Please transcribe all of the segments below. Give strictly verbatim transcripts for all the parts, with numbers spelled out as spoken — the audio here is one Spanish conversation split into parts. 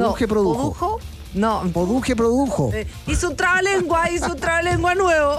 Poduje no, produjo. ¿Produjo? No. Poduje produjo. Eh, hizo un trabalengua, hizo un trabalengua nuevo.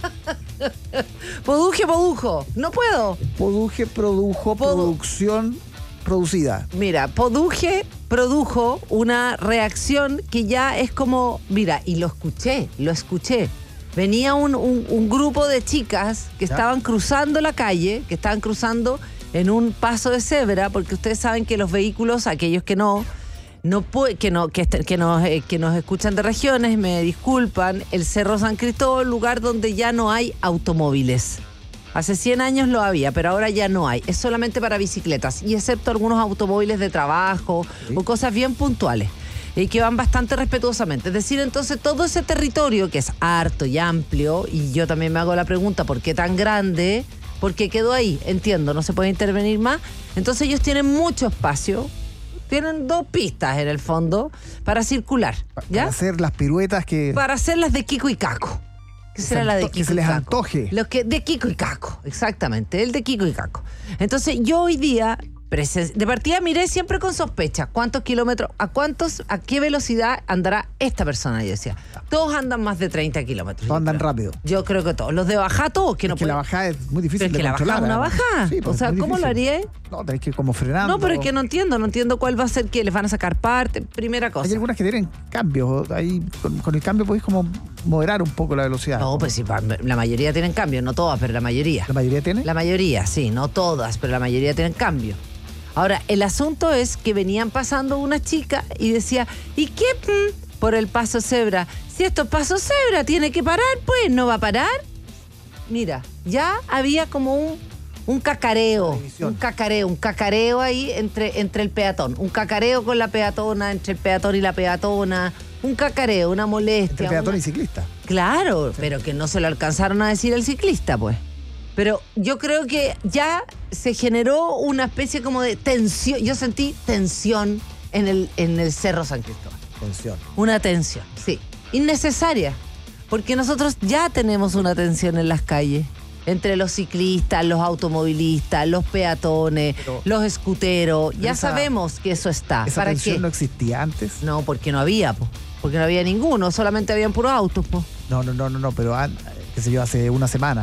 Poduje, produjo. No puedo. Poduje produjo Podu- producción producida. Mira, Poduje produjo una reacción que ya es como, mira, y lo escuché, lo escuché. Venía un, un, un grupo de chicas que ¿Ya? estaban cruzando la calle, que estaban cruzando en un paso de cebra, porque ustedes saben que los vehículos, aquellos que no, no pu- que no que, est- que nos eh, que nos escuchan de regiones, me disculpan, el Cerro San Cristóbal, lugar donde ya no hay automóviles. Hace cien años lo había, pero ahora ya no hay. Es solamente para bicicletas, y excepto algunos automóviles de trabajo Sí. o cosas bien puntuales, y que van bastante respetuosamente. Es decir, entonces todo ese territorio que es harto y amplio, y yo también me hago la pregunta, ¿por qué tan grande? ¿Por qué quedó ahí? Entiendo, no se puede intervenir más. Entonces ellos tienen mucho espacio, tienen dos pistas en el fondo para circular, Pa- ¿ya? Para hacer las piruetas que... Para hacer las de Kiko y Caco. ¿Qué Que será se la de anto- Kiko que se y les Caco? antoje. Los que, de Kiko y Caco, exactamente, el de Kiko y Caco. Entonces yo hoy día, presen- de partida miré siempre con sospecha, ¿cuántos kilómetros, a cuántos, a qué velocidad andará esta persona? Yo decía, todos andan más de treinta kilómetros. Todos yo andan creo. rápido. Yo creo que todos. Los de bajada, todos, que no Es que la pueden- bajada es muy Pero difícil es de que la controlar. bajada es una además. bajada. Sí, pues, o sea, es muy ¿cómo lo difícil. haría? No, tenés que ir como frenando. No, pero es que no entiendo, no entiendo cuál va a ser que les van a sacar parte. Primera cosa. Hay algunas que tienen cambios. Ahí con, con el cambio podéis como moderar un poco la velocidad. No, pues sí, pa- la mayoría tienen cambio, no todas, pero la mayoría. ¿La mayoría tiene? La mayoría, sí, no todas, pero la mayoría tienen cambio. Ahora, el asunto es que venían pasando una chica y decía, ¿y qué? mm, por el paso cebra. Si esto es paso cebra, tiene que parar, pues, ¿no va a parar? Mira, ya había como un, un cacareo, Una división. un cacareo, un cacareo ahí entre, entre el peatón, un cacareo con la peatona, entre el peatón y la peatona, un cacareo, una molestia. Entre peatón una- y ciclista. Claro, pero que no se lo alcanzaron a decir el ciclista, pues. Pero yo creo que ya se generó una especie como de tensión. Yo sentí tensión en el, en el Cerro San Cristóbal. Atención. Una tensión, sí. Innecesaria. Porque nosotros ya tenemos una tensión en las calles. Entre los ciclistas, los automovilistas, los peatones, Pero- los escuteros. Ya esa- sabemos que eso está. ¿Esa ¿Para tensión qué? no existía antes? No, porque no había, po. Porque no había ninguno. Solamente habían puros autos, po. No, no, no, no, no, pero an- qué sé yo, hace una semana.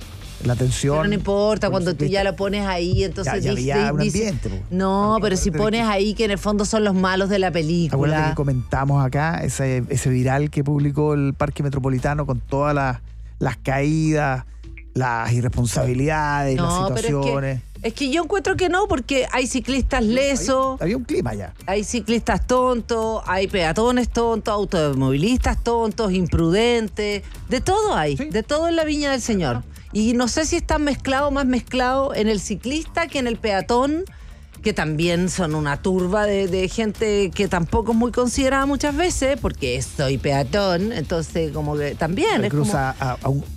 La tensión... Pero no importa, por cuando el tú ya ciclista. lo pones ahí, entonces Ya- ya dice- había un dice- ambiente, po. No, Había pero si de- pones ahí que en el fondo son los malos de la Acuérdate película. que comentamos acá ese, ese viral que publicó el Parque Metropolitano con todas las, las caídas, las irresponsabilidades, No, las pero situaciones. es que, es que yo encuentro que no, porque hay ciclistas lesos, Había, había un clima ya. hay ciclistas tontos, hay peatones tontos, automovilistas tontos, imprudentes, de todo hay, Sí. de todo en la viña del Señor. Y no sé si están mezclados, más mezclados en el ciclista que en el peatón, que también son una turba de, de gente que tampoco es muy considerada muchas veces, porque soy peatón, entonces como que también Se es como... cruza a, a un,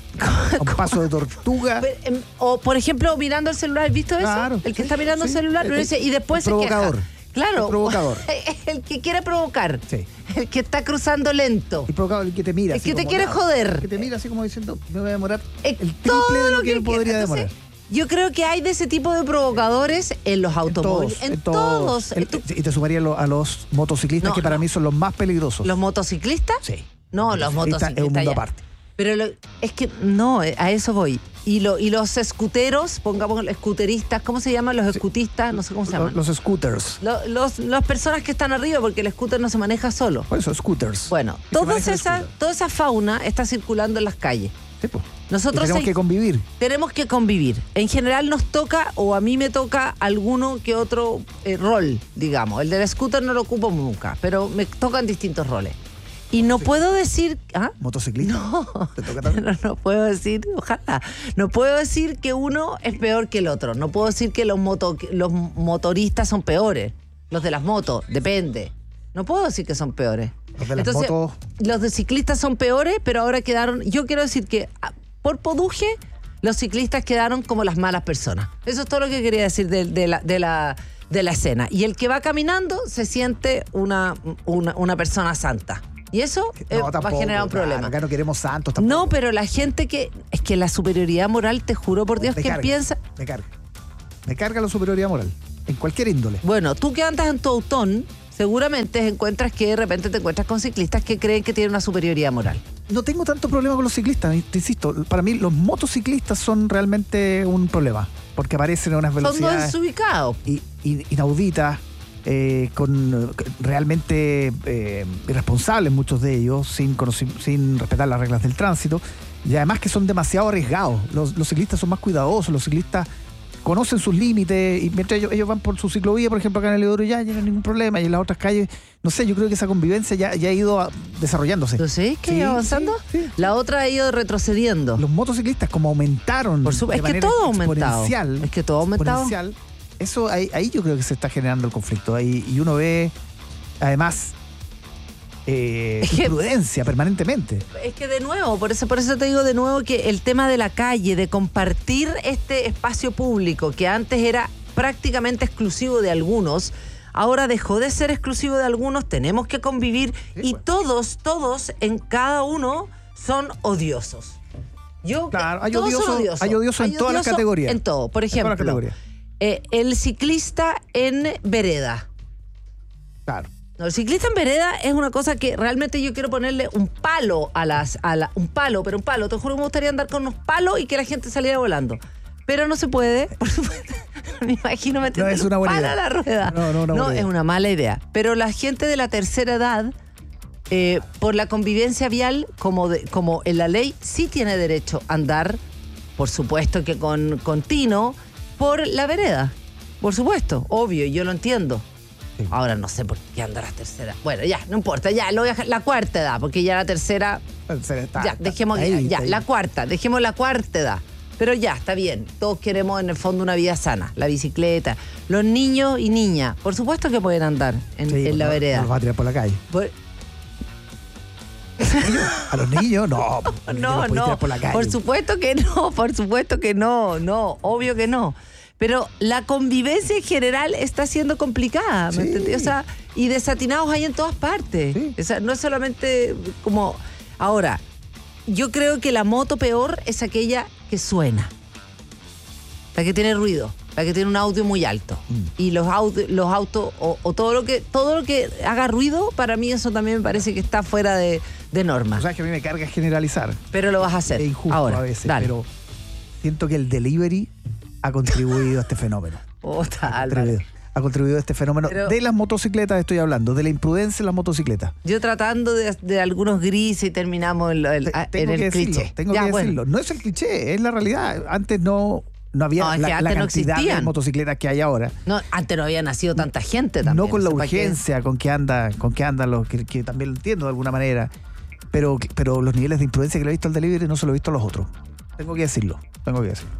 a un paso de tortuga. Pero, em, O, por ejemplo, mirando el celular, ¿has visto eso? Claro, El que sí, está mirando el sí. celular El- lo dice, y después el se queja. provocador. Claro. El provocador. El que quiere provocar. Sí. El que está cruzando lento. Y provocado el que te mira. El así que te como, quiere no, joder. el que te mira así como diciendo, me voy a demorar Eh, el todo triple de lo que él él podría quiera. demorar. Entonces, yo creo que hay de ese tipo de provocadores en los automóviles. En, todos. El- Tú- y te sumaría lo- a los motociclistas, No, que para no. mí son los más peligrosos. ¿Los motociclistas? Sí. No, los Motociclista motociclistas. es un mundo ya. aparte. Pero lo- es que no, eh, a eso voy. Y, lo, y los escuteros, pongamos escuteristas, ¿cómo se llaman los escutistas? No sé cómo se Los, llaman. los scooters. Lo- los, las personas que están arriba, porque el scooter no se maneja solo. Por eso, scooters. Bueno, Y se toda maneja el esa, scooter. toda esa fauna está circulando en las calles. Sí, pues. Nosotros Y tenemos en- que convivir. Tenemos que convivir. En general nos toca, o a mí me toca, alguno que otro eh, rol, digamos. El del scooter no lo ocupo nunca, pero me tocan distintos roles. Y no puedo decir... ¿Ah? Motociclista. No. ¿Te toca también? No, no puedo decir, ojalá, no puedo decir que uno es peor que el otro. No puedo decir que los, moto, los motoristas son peores. Los de las motos, depende. No puedo decir que son peores. Los de las Entonces, motos- los de ciclistas son peores, pero ahora quedaron... Yo quiero decir que ah, por Poduje, los ciclistas quedaron como las malas personas. Eso es todo lo que quería decir de, de la... De la de la escena. Y el que va caminando se siente una, una, una persona santa. Y eso eh, No, va a tampoco, generar un claro, problema. Acá no queremos santos tampoco. No, pero la gente que... Es que la superioridad moral, te juro por Dios, Me que carga, piensa... Me carga. Me carga la superioridad moral. En cualquier índole. Bueno, tú que andas en tu autón, seguramente encuentras que de repente te encuentras con ciclistas que creen que tienen una superioridad moral. No tengo tanto problema con los ciclistas, te insisto. Para mí los motociclistas son realmente un problema, porque aparecen a unas Son velocidades desubicados. i- i- inauditas, eh, con realmente eh, irresponsables muchos de ellos, sin, conoci- sin respetar las reglas del tránsito, y además que son demasiado arriesgados. Los, los ciclistas son más cuidadosos, los ciclistas conocen sus límites, y mientras ellos, ellos van por su ciclovía, por ejemplo, acá en el Eudoro, ya no hay ningún problema, y en las otras calles, no sé, yo creo que esa convivencia ya, ya ha ido a- desarrollándose. ¿Lo sé? ¿Que Sí, iba avanzando? sí, sí. La otra ha ido retrocediendo. Los motociclistas, como aumentaron. Por supuesto, de es que manera todo ha aumentado. exponencial, Es que todo ha aumentado. exponencial, eso ahí, ahí yo creo que se está generando el conflicto. Ahí, y uno ve, además, eh, Es que- imprudencia permanentemente. Es que de nuevo, por eso, por eso te digo de nuevo que el tema de la calle, de compartir este espacio público que antes era prácticamente exclusivo de algunos, ahora dejó de ser exclusivo de algunos, tenemos que convivir y pues. todos, todos en cada uno son odiosos. Yo, Claro, hay todos son odioso- odiosos. hay odioso en todas las odioso categorías. En todo. Por En todas las ejemplo, categorías. eh, el ciclista en vereda. Claro. No, el ciclista en vereda es una cosa que realmente yo quiero ponerle un palo a las, a la, un palo, pero un palo. Te juro que me gustaría andar con unos palos y que la gente saliera volando. Pero no se puede, por supuesto. Me imagino metiendo No es una un buena palo idea. a la rueda. No, no, una buena es idea. una mala idea. Pero la gente de la tercera edad, eh, por la convivencia vial, como, de, como en la ley, sí tiene derecho a andar, por supuesto que con, con tino, por la vereda. Por supuesto, obvio, yo lo entiendo. Sí. Ahora no sé por qué anda la tercera. Bueno, ya, no importa, ya, lo voy a dejar- la cuarta edad, porque ya la tercera, Se está- ya, está- dejemos, está ahí, ya, está ahí. la cuarta, dejemos la cuarta edad. Pero ya, está bien, todos queremos en el fondo una vida sana, la bicicleta, los niños y niñas, por supuesto que pueden andar en, Sí, en la no- vereda. no los va a tirar por la calle. Por- A los niños, no. a los niños los No, podés no, tirar por la calle. por supuesto que no, por supuesto que no, no, obvio que no. Pero la convivencia en general está siendo complicada, ¿me Sí. entendés? O sea, y desatinados hay en todas partes. Sí. O sea, no es solamente como... Ahora, yo creo que la moto peor es aquella que suena, la que tiene ruido, la que tiene un audio muy alto. Mm. Y los, audio- los autos, o, o todo lo que todo lo que haga ruido, para mí eso también me parece que está fuera de, de norma. O sea, que a mí me carga generalizar. Pero lo vas a hacer. Es injusto ahora, a veces, dale. pero siento que el delivery ha contribuido a este fenómeno. Puta, Ha Álvaro. contribuido, ha contribuido a este fenómeno. Pero- de las motocicletas estoy hablando, de la imprudencia en las motocicletas. Yo tratando de, de algunos grises y terminamos en, lo- el- Te- ah, en tengo el que decirlo, cliché. tengo Ya, que bueno. decirlo. No es el cliché, es la realidad. Antes no, no había No, es la, que la antes no cantidad de existían. motocicletas que hay ahora. No, antes no había nacido tanta gente también. No con la sé para qué. urgencia con que anda, con que andan los que, que también lo entiendo de alguna manera. Pero, pero los niveles de imprudencia que le he visto al delivery no se lo he visto a los otros. Tengo que decirlo. Tengo que decirlo.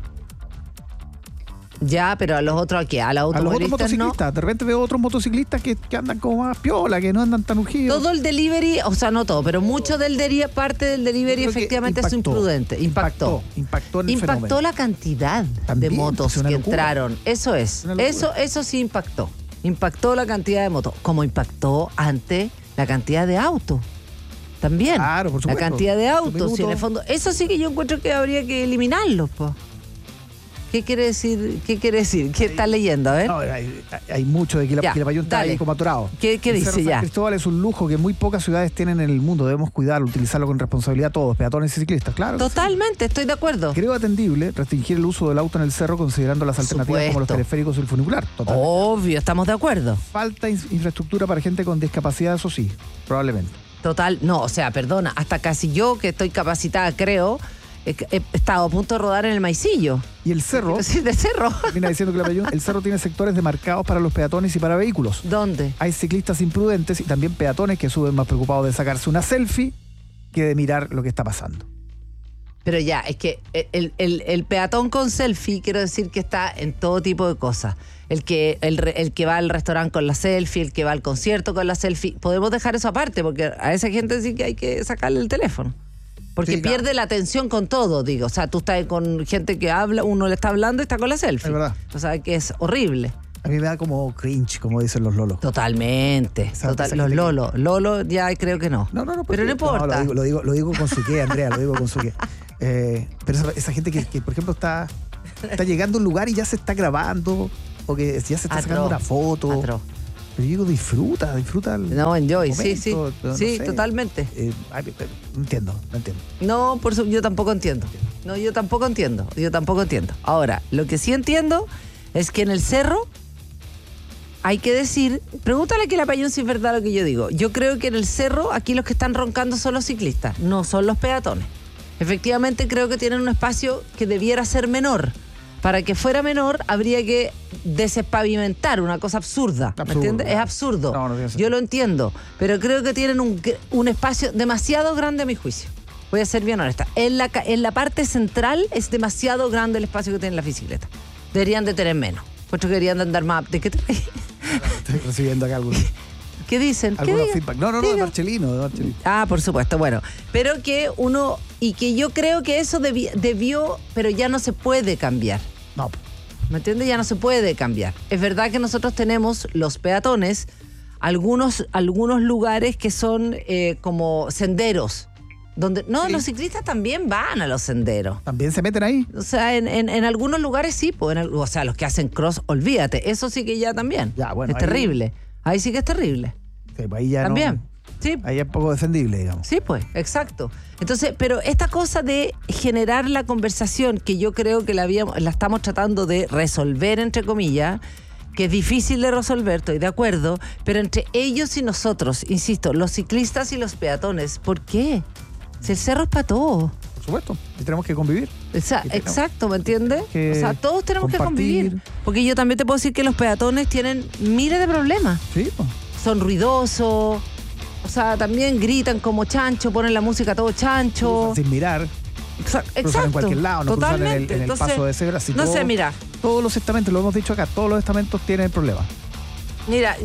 Ya, pero a los otros aquí, a los A los otros automovilistas no. motociclistas. De repente veo otros motociclistas que, que andan como más piola, que no andan tan urgidos. Todo el delivery, o sea, no todo, pero mucho del delivery, parte del delivery Yo creo que efectivamente es impactó, imprudente. Impactó. Impactó, impactó en el Impactó fenómeno. la cantidad También, de motos pues, una que locura. entraron. Eso es. Una locura. Eso, eso sí impactó. Impactó la cantidad de motos. Como impactó antes la cantidad de autos. También. Claro, por La supuesto. cantidad de autos. Minutos. Y en el fondo, eso sí que yo encuentro que habría que eliminarlos, po. ¿Qué quiere decir? ¿Qué quiere decir? ¿Qué está leyendo? A ver. No, hay, hay mucho de que la, Ya, Quilapayún está dale. ahí como atorado. ¿Qué- qué El dice Cerro San ya? Cristóbal es un lujo que muy pocas ciudades tienen en el mundo. Debemos cuidarlo, utilizarlo con responsabilidad todos, peatones y ciclistas. Claro. que sí. Totalmente, estoy de acuerdo. Creo atendible restringir el uso del auto en el cerro considerando las alternativas como los Supuesto. teleféricos y el funicular. Total. Obvio, estamos de acuerdo. Falta in- infraestructura para gente con discapacidad, eso sí, probablemente. Total, no, o sea, perdona, hasta casi yo que estoy capacitada, creo, he, he estado a punto de rodar en el maicillo. Y el cerro, Sí, de cerro. termina diciendo que el cerro tiene sectores demarcados para los peatones y para vehículos. ¿Dónde? Hay ciclistas imprudentes y también peatones que suben más preocupados de sacarse una selfie que de mirar lo que está pasando. Pero ya, es que el, el- el peatón con selfie, quiero decir que está en todo tipo de cosas. El que, el, re- el que va al restaurante con la selfie, el que va al concierto con la selfie. Podemos dejar eso aparte, porque a esa gente sí que hay que sacarle el teléfono. Porque Sí, claro. pierde la atención con todo, digo. O sea, tú estás con gente que habla, uno le está hablando y está con la selfie. Es verdad. O sea, que es horrible. A mí me da como cringe, como dicen los lolos. Totalmente. Esa- Total- esa los gente que- Lolo. Lolo ya creo que no. No, no, no. Pero no porque- importa. lo, digo, lo, digo, lo digo con su qué, Andrea, lo digo con su qué. Eh, pero esa, esa gente que, que, por ejemplo, está, está llegando a un lugar y ya se está grabando, o que ya se está Atroz. sacando una foto. Atroz. Pero yo digo, disfruta, disfruta el No, enjoy, momento, sí, sí. no sí, sé. totalmente. Eh, ay, pero no entiendo, no entiendo. No, por eso yo tampoco entiendo. No, yo tampoco entiendo. Yo tampoco entiendo. Ahora, lo que sí entiendo es que en el cerro hay que decir, pregúntale aquí a la Payún si es verdad lo que yo digo. Yo creo que en el cerro aquí los que están roncando son los ciclistas, no son los peatones. Efectivamente creo que tienen un espacio que debiera ser menor. Para que fuera menor habría que despavimentar, una cosa absurda, ¿me Absurdo. entiendes? Es absurdo. No, no tiene sentido. Yo lo entiendo, pero creo que tienen un, un espacio demasiado grande a mi juicio. Voy a ser bien honesta. En la, ca- en la parte central es demasiado grande el espacio que tiene la bicicleta. Deberían de tener menos. Puesto que deberían de andar más. ¿De qué te reís? Estoy recibiendo acá algunos, ¿Qué dicen? ¿Qué algunos digan? feedback. No, no, no, de Digan. Marcelino, de Marcelino. Ah, por supuesto, bueno. Pero que uno, y que yo creo que eso debi- debió, pero ya no se puede cambiar. No, ¿Me entiendes? Ya no se puede cambiar. Es verdad que nosotros tenemos los peatones, algunos, algunos lugares que son eh, como senderos. Donde, no, Sí. los ciclistas también van a los senderos. también se meten ahí. O sea, en, en, en algunos lugares sí, pues, en al- o sea, los que hacen cross, olvídate, eso sí que ya también. Ya, bueno, es ahí- terrible. Ahí sí que es terrible. Sí, pues ahí ya También. no. Sí. Ahí es poco defendible, digamos. Sí, pues, exacto. Entonces, pero esta cosa de generar la conversación, que yo creo que la, habíamos, la estamos tratando de resolver, entre comillas, que es difícil de resolver, estoy de acuerdo, pero entre ellos y nosotros, insisto, los ciclistas y los peatones, ¿por qué? Si el cerro es para todos. Por supuesto. Y tenemos que convivir. Esa- Y tenemos exacto, ¿me entiendes? que O sea, todos tenemos que compartir. convivir. Porque yo también te puedo decir que los peatones tienen miles de problemas. Sí, pues. Son ruidosos, o sea, también gritan como chancho, ponen la música a todo chancho. Sin mirar. Exa- Cruzan en Exacto. cualquier lado, no cruzan en el, Totalmente. en el Entonces, paso de cebra. Si no todo- sé, mira, Todos los estamentos, lo hemos dicho acá, todos los estamentos tienen problemas. mira,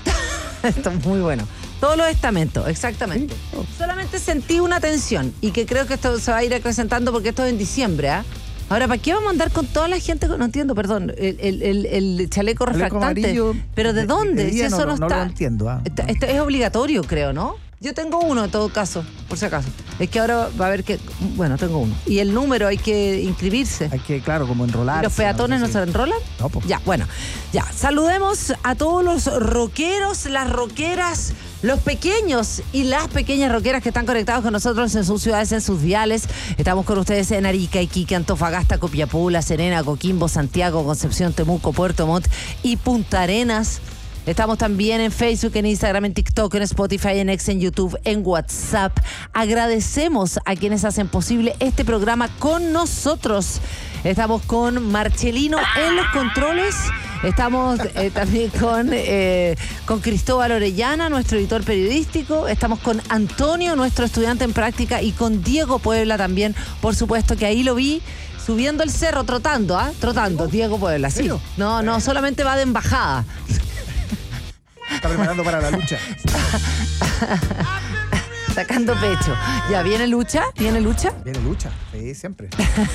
lo- esto es muy bueno. Todos los estamentos, exactamente. Sí, todos. Solamente sentí una tensión y que creo que esto se va a ir acrecentando porque esto es en diciembre, ¿ah? Ahora, ¿para qué vamos a andar con toda la gente? No entiendo, perdón, el, el, el, el chaleco Chaleco refractante. amarillo, ¿Pero de, de- dónde? de Si día eso no- no, no lo está. entiendo, ¿ah? Está- esto es obligatorio, creo, ¿no? Yo tengo uno en todo caso, por si acaso. Es que ahora va a haber que. Bueno, tengo uno. Y el número hay que inscribirse. Hay que, claro, como enrolar. ¿Y los peatones no se enrolan? No, pues. Ya, bueno, ya. Saludemos a todos los rockeros, las rockeras, los pequeños y las pequeñas rockeras que están conectados con nosotros en sus ciudades, en sus viales. Estamos con ustedes en Arica, Iquique, Antofagasta, Copiapó, La Serena, Coquimbo, Santiago, Concepción, Temuco, Puerto Montt y Punta Arenas. Estamos también en Facebook, en Instagram, en TikTok, en Spotify, en X, en YouTube, en WhatsApp. Agradecemos a quienes hacen posible este programa con nosotros. Estamos con Marcelino en los controles. Estamos eh, también con, eh, con Cristóbal Orellana, nuestro editor periodístico. Estamos con Antonio, nuestro estudiante en práctica, y con Diego Puebla también, por supuesto, que ahí lo vi subiendo el cerro, trotando, ¿ah? Trotando, Diego Puebla, sí. serio? No, no, solamente va de embajada. Está preparando para la lucha. Sacando pecho. Ya, ¿viene lucha? ¿Viene lucha? Viene lucha. Sí, siempre.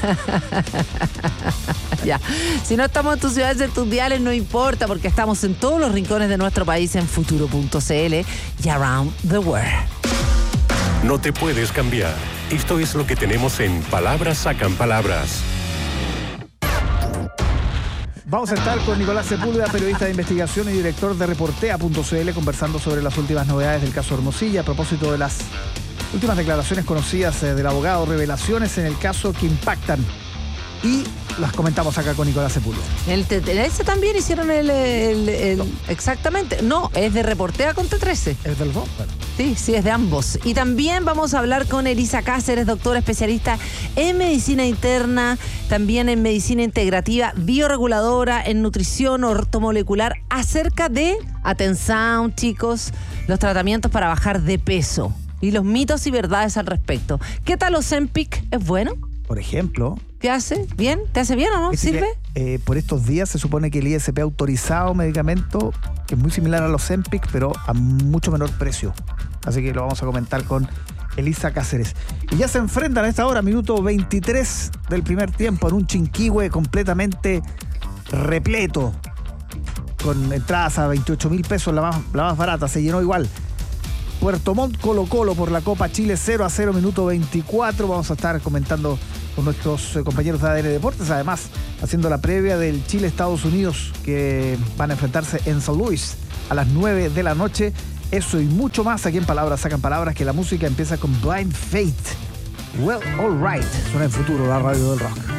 Ya. Si no estamos en tus ciudades, en tus diales, no importa, porque estamos en todos los rincones de nuestro país en futuro punto c l y around the world. No te puedes cambiar. Esto es lo que tenemos en Palabras Sacan Palabras. Vamos a estar con Nicolás Sepúlveda, periodista de investigación y director de reportea punto c l, conversando sobre las últimas novedades del caso Hermosilla a propósito de las últimas declaraciones conocidas eh, del abogado, revelaciones en el caso que impactan. Y las comentamos acá con Nicolás Sepúlveda. El T trece también hicieron el, el- el- exactamente. No, es de Reportea con T trece. ¿Es de los dos? Bueno. Sí, sí, es de ambos. Y también vamos a hablar con Elisa Cáceres, doctora especialista en medicina interna, también en medicina integrativa, bioreguladora, en nutrición ortomolecular, acerca de, atención chicos, los tratamientos para bajar de peso y los mitos y verdades al respecto. ¿Qué tal Ozempic? ¿Es bueno? Por ejemplo, ¿Te hace bien? ¿Te hace bien o no? dice ¿Sirve? que, eh, por estos días se supone que el I S P ha autorizado un medicamento que es muy similar a los Ozempic, pero a mucho menor precio. Así que lo vamos a comentar con Elisa Cáceres. Y ya se enfrentan a esta hora, minuto veintitrés del primer tiempo, en un Chinquihue completamente repleto, con entradas a veintiocho mil pesos, la más, la más barata, se llenó igual. Puerto Montt Colo Colo por la Copa Chile cero a cero, minuto veinticuatro. Vamos a estar comentando con nuestros eh, compañeros de A D N Deportes, además haciendo la previa del Chile-Estados Unidos, que van a enfrentarse en San Luis a las nueve de la noche. Eso y mucho más aquí en Palabras Sacan Palabras, que la música empieza con Blind Faith. Well, alright. Suena el futuro, la radio del rock.